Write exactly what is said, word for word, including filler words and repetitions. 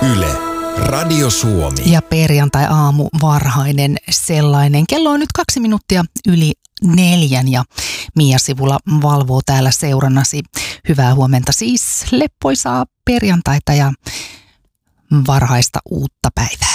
Yle, Radio Suomi. Ja perjantai-aamu varhainen sellainen. Kello on nyt kaksi minuuttia yli neljän ja Mia Sivula valvoo täällä seurannasi. Hyvää huomenta siis, leppoisaa perjantaita ja varhaista uutta päivää.